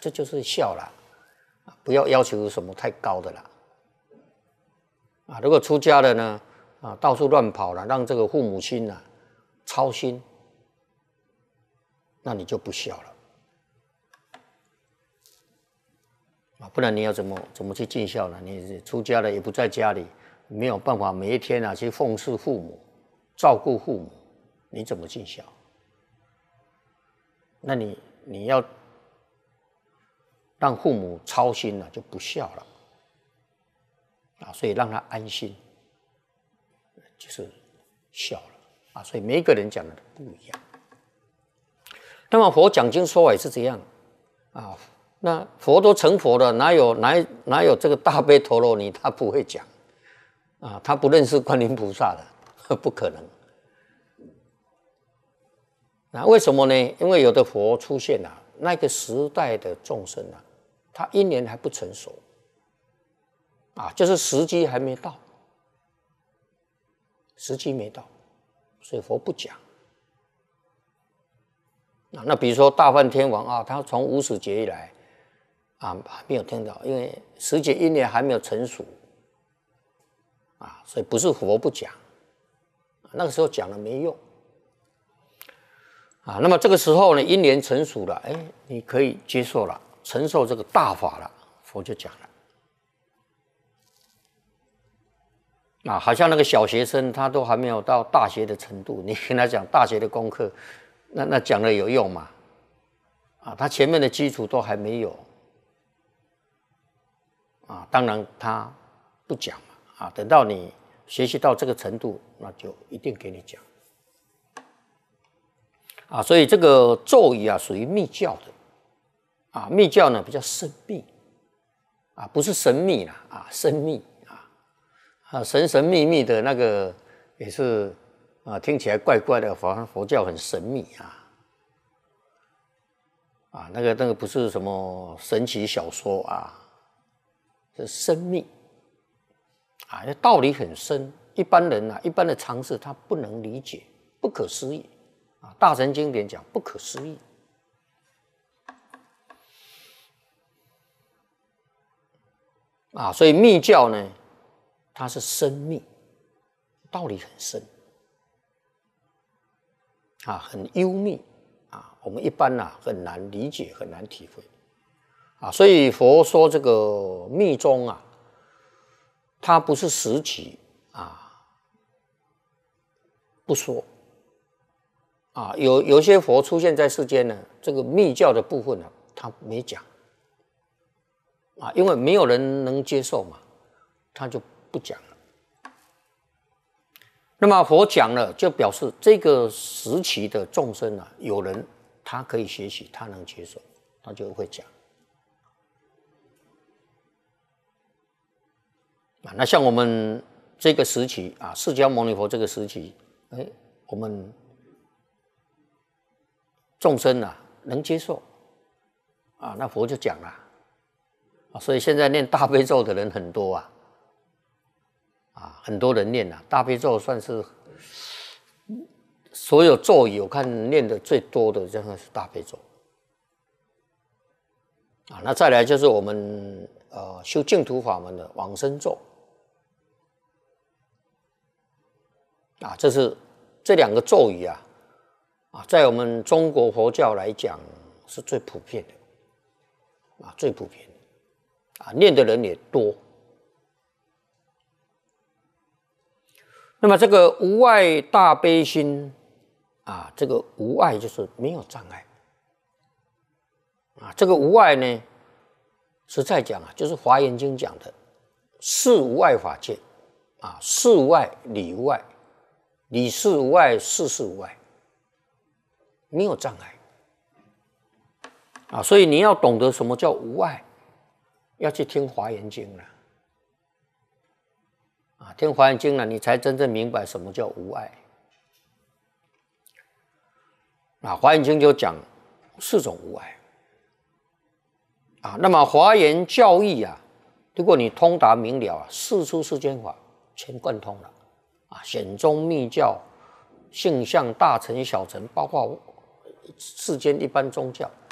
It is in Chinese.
这就是孝啦，不要要求什么太高的啦。如果出家了呢，到处乱跑了，让这个父母亲操心，那你就不孝了。不然你要怎么去尽孝呢？你出家了也不在家里，没有办法每一天去奉侍父母、照顾父母，你怎么尽孝？那你要让父母操心了，就不孝了所以让他安心，就是孝了所以每一个人讲的都不一样。那么佛讲经说法也是这样那佛都成佛了，哪有这个大悲陀罗尼他不会讲他不认识观音菩萨的，不可能。那为什么呢？因为有的佛出现那个时代的众生他因缘还不成熟就是时机还没到，时机没到，所以佛不讲。那比如说大梵天王他从无始劫以来还没有听到，因为时节因缘还没有成熟所以不是佛不讲，那个时候讲了没用那么这个时候呢，因缘成熟了，你可以接受了，承受这个大法了，佛就讲了好像那个小学生他都还没有到大学的程度，你跟他讲大学的功课，那讲了有用吗？他前面的基础都还没有当然他不讲嘛等到你学习到这个程度，那就一定给你讲所以这个咒语属于密教的密教呢比较神秘不是神秘啦神秘神秘秘的那个也是听起来怪怪的，佛教很神秘那个不是什么神奇小说是深密道理很深，一般人一般的常识他不能理解，不可思议大乘经典讲不可思议所以密教呢它是深密，道理很深很幽密我们一般很难理解，很难体会所以佛说这个密宗它不是实起不说有些佛出现在世间呢，这个密教的部分他没讲因为没有人能接受嘛，他就不讲了。那么佛讲了，就表示这个时期的众生有人他可以学习，他能接受，他就会讲那像我们这个时期释迦牟尼佛这个时期我们众生能接受那佛就讲了所以现在念大悲咒的人很多很多人念大悲咒算是所有咒语我看念的最多的真的是大悲咒那再来就是我们修净土法门的往生咒这是这两个咒语在我们中国佛教来讲是最普遍的最普遍的念的人也多。那么这个无碍大悲心这个无碍就是没有障碍这个无碍呢实在讲就是华严经讲的事无碍法界事无碍理无碍，理事无碍，事事无碍，没有障碍所以你要懂得什么叫无碍，要去听华严经了听华严经了，你才真正明白什么叫无碍华严经就讲4种无碍那么华严教义如果你通达明了四出世间法全贯通了显宗密教性相大乘小乘，包括世间一般宗教